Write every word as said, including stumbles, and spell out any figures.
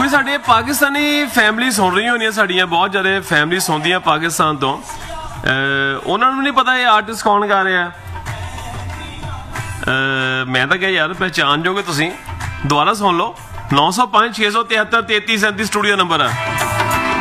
ਪੂਰੀ ਸਾਡੇ ਪਾਕਿਸਤਾਨੀ ਫੈਮਿਲੀ ਸੁਣ ਰਹੀਆਂ ਹੋਣੀਆਂ, ਸਾਡੀਆਂ ਬਹੁਤ ਜ਼ਿਆਦਾ ਫੈਮਿਲੀ ਸੁਣਦੀਆਂ ਪਾਕਿਸਤਾਨ ਤੋਂ। ਉਹਨਾਂ ਨੂੰ ਨਹੀਂ ਪਤਾ ਇਹ ਆਰਟਿਸਟ ਕੌਣ ਗਾ ਰਿਹਾ। ਮੈਂ ਤਾਂ ਕਿਹਾ ਯਾਰ ਪਹਿਚਾਣ ਜਾਓਗੇ ਤੁਸੀਂ, ਦੁਬਾਰਾ ਸੁਣ ਲਓ। ਨੌ ਸੌ ਪੰਜ ਛੇ ਸੌ ਤਿਹੱਤਰ ਤੇਤੀ ਸੈਂਤੀ ਸਟੂਡੀਓ ਨੰਬਰ ਆ।